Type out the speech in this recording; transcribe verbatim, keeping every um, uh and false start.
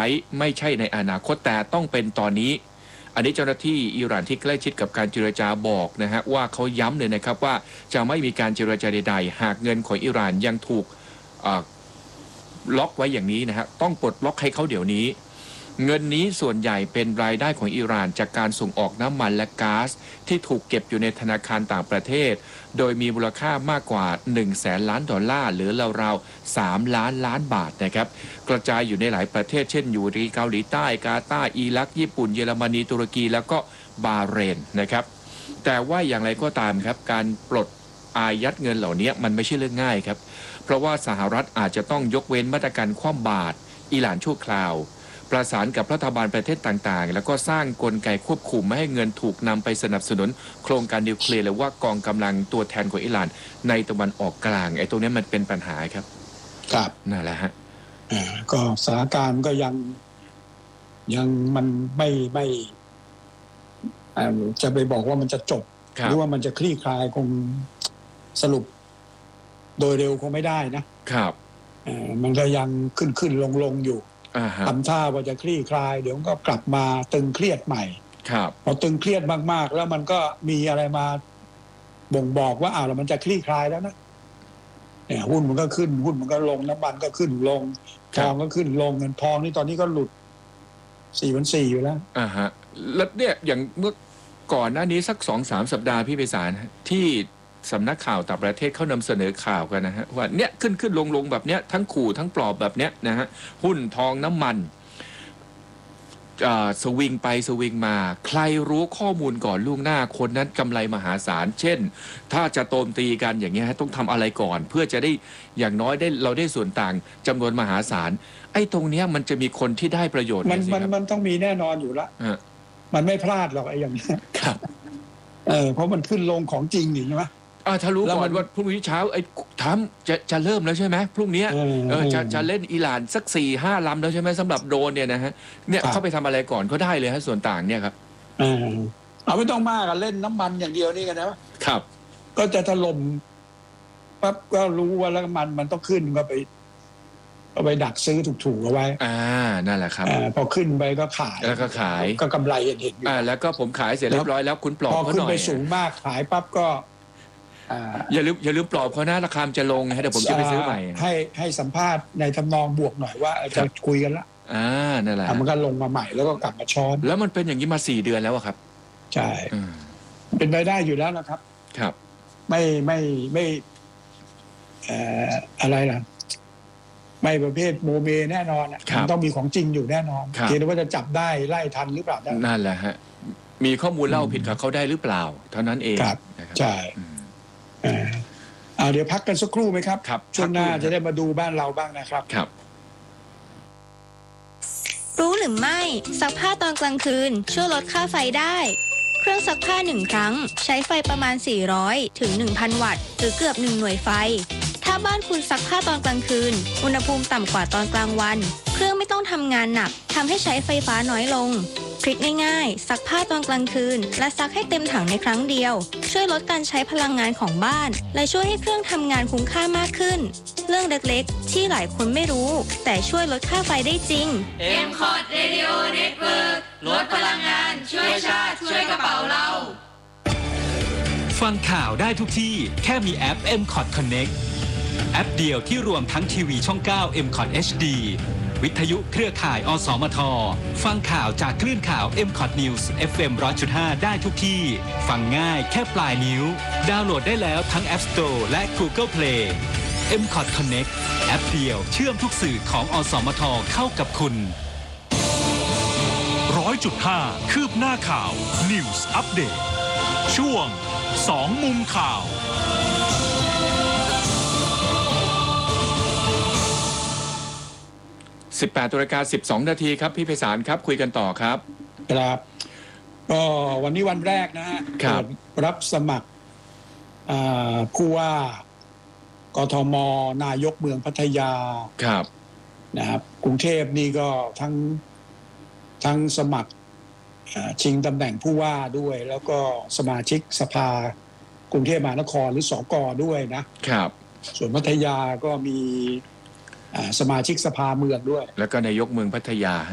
ช้ไม่ใช่ในอนาคตแต่ต้องเป็นตอนนี้อันนี้เจ้าหน้าที่อิหร่านที่ใกล้ชิดกับการเจรจาบอกนะฮะว่าเขาย้ำเลยนะครับว่าจะไม่มีการเจรจาใดๆหากเงินของอิหร่านยังถูกล็อกไว้อย่างนี้นะฮะต้องปลดล็อกให้เขาเดี๋ยวนี้เงินนี้ส่วนใหญ่เป็นรายได้ของอิหร่านจากการส่งออกน้ำมันและก๊าซที่ถูกเก็บอยู่ในธนาคารต่างประเทศโดยมีมูลค่ามากกว่าหนึ่งแสนล้านดอลลาร์หรือราวๆสามล้านล้านบาทนะครับกระจายอยู่ในหลายประเทศเช่นอยู่ในเกาหลีใต้กาตาร์อิรักญี่ปุ่นเยอรมนีตุรกีแล้วก็บาห์เรนนะครับแต่ว่าอย่างไรก็ตามครับการปลดอายัดเงินเหล่านี้มันไม่ใช่เรื่องง่ายครับเพราะว่าสหรัฐอาจจะต้องยกเว้นมาตรการคว่ำบาตรอิหร่านชั่วคราวประสานกับรัฐบาลประเทศต่างๆแล้วก็สร้างกลไกควบคุมไม่ให้เงินถูกนำไปสนับสนุนโครงการนิวเคลียร์หรือว่ากองกำลังตัวแทนของอิหร่านในตะวันออกกลางไอ้ตรงนี้มันเป็นปัญหาครับครับนั่นแหละฮะอ่าก็สถานการณ์ก็ยังยังมันไม่ไม่อ่าจะไปบอกว่ามันจะจบหรือว่ามันจะคลี่คลายคงสรุปโดยเร็วคงไม่ได้นะครับอ่ามันก็ยังขึ้นขึ้นลงลงอยู่ทำท่าว่าจะคลี่คลายเดี๋ยวก็กลับมาตึงเครียดใหม่ครับพอตึงเครียดมากๆแล้วมันก็มีอะไรมาบ่งบอกว่าอ้าวแล้วมันจะคลี่คลายแล้วนะเนี่ยหุ้นมันก็ขึ้นหุ้นมันก็ลงน้ำมันก็ขึ้นลงทองก็ขึ้นลงเงินทองนี่ตอนนี้ก็หลุดสี่พันสี่อยู่แล้วอ่าฮะแล้วเนี่ยอย่างเมื่อก่อนหน้านี้สักสองสามสัปดาห์พี่ไพศาลที่สำนักข่าวต่างประเทศเขานำเสนอข่าวกันนะฮะว่าเนี่ยขึ้นขึ้นลงลงแบบเนี้ยทั้งขู่ทั้งปลอบแบบเนี้ยนะฮะหุ้นทองน้ำมันสวิงไปสวิงมาใครรู้ข้อมูลก่อนล่วงหน้าคนนั้นกำไรมหาศาลเช่นถ้าจะโจมตีกันอย่างเงี้ยต้องทำอะไรก่อนเพื่อจะได้อย่างน้อยได้เราได้ส่วนต่างจำนวนมหาศาลไอ้ตรงเนี้ยมันจะมีคนที่ได้ประโยชน์มันมันมันต้องมีแน่นอนอยู่ละมันไม่พลาดหรอกไอ้อย่างนี้ครับเออเพราะมันขึ้นลงของจริงนี่ใช่ไหมอ่าถ้ารู้ก่อนว่าพรุ่งนี้เช้าไอ้ทรัมป์จะจะเริ่มแล้วใช่ไหมพรุ่งนี้เออจะจะเล่นอิหร่านสักสี่ห้าลำแล้วใช่ไหมสำหรับโดรนเนี่ยนะฮะเนี่ยเข้าไปทำอะไรก่อนก็ได้เลยฮะส่วนต่างเนี่ยครับเออเอาไม่ต้องมากเล่นน้ำมันอย่างเดียวนี่กันนะครับก็จะถล่มปั๊บก็รู้ว่าแล้วมันมันต้องขึ้นก็ไปก็ไปดักซื้อถูกๆเอาไว้อ่านั่นแหละครับพอขึ้นไปก็ขายแล้วก็ขายก็กำไรเห็นเห็นอยู่อ่าแล้วก็ผมขายเสร็จเรียบร้อยแล้วคุณปลอบเขาหน่อยพอขึ้นไปสูงมากขายปั๊บก็อย่าลืมอย่าลืมปลอบเขานะราคาจะลงนะเดี๋ยวผมจะไปซื้อใหม่ให้ให้สัมภาษณ์ในทำนองบวกหน่อยว่าจะคุยกันละอ่านั่นแหละมันก็ลงมาใหม่แล้วก็กลับมาช้อนแล้วมันเป็นอย่างนี้มาสี่เดือนแล้วครับใช่เป็นไปได้อยู่แล้วนะครับครับไม่ไม่ไม่อะไรล่ะไม่ประเภทโมเมแน่นอนมันต้องมีของจริงอยู่แน่นอนเพียงแต่ว่าจะจับได้ไล่ทันหรือเปล่านั่นแหละฮะมีข้อมูลเล่าผิดกับเขาได้หรือเปล่าเท่านั้นเองครับใช่อ่าเดี๋ยวพักกันสักครู่ไหมครับช่วงหน้าจะได้มาดูบ้านเราบ้างนะครับครับรู้หรือไม่ซักผ้าตอนกลางคืนช่วยลดค่าไฟได้เครื่องซักผ้าหนึ่งครั้งใช้ไฟประมาณสี่ร้อยถึง หนึ่งพัน วัตต์หรือเกือบหนึ่งหน่วยไฟถ้าบ้านคุณซักผ้าตอนกลางคืนอุณหภูมิต่ำกว่าตอนกลางวันเครื่องไม่ต้องทำงานหนักทำให้ใช้ไฟฟ้าน้อยลงทริคง่ายๆซักผ้าตอนกลางคืนและซักให้เต็มถังในครั้งเดียวช่วยลดการใช้พลังงานของบ้านและช่วยให้เครื่องทำงานคุ้มค่ามากขึ้นเรื่องเล็กๆที่หลายคนไม่รู้แต่ช่วยลดค่าไฟได้จริงเอ็ม คอร์ด Radio Network ลดพลังงานช่วยชาติช่วยกระเป๋าเราฟังข่าวได้ทุกที่แค่มีแอป เอ็ม คอร์ด Connect แอปเดียวที่รวมทั้งทีวีช่อง เก้า เอ็ม คอร์ด เอช ดี วิทยุเครือข่ายอสมทฟังข่าวจากคลื่นข่าว เอ็ม คอร์ด News เอฟ เอ็ม หนึ่งร้อยจุดห้า ได้ทุกที่ฟังง่ายแค่ปลายนิ้วดาวน์โหลดได้แล้วทั้ง App Store และ Google Play เอ็ม คอร์ด Connect แอปเดียวเชื่อมทุกสื่อของอสมทเข้ากับคุณ หนึ่งร้อยจุดห้า คืบหน้าข่าว News Update ช่วงสองมุมข่าวสิบแปดนาฬิกาสิบสองนาทีครับพี่ไพศาลครับคุยกันต่อครับครับก็วันนี้วันแรกนะฮะครับรับสมัครผู้ว่ากทมนายกเมืองพัทยาครับนะครับกรุงเทพนี่ก็ทั้งทั้งสมัครชิงตำแหน่งผู้ว่าด้วยแล้วก็สมาชิกสภากรุงเทพมหานครหรือสกด้วยนะครับส่วนพัทยาก็มีสมาชิกสภาเมืองด้วยแล้วก็นายกเมืองพัทยา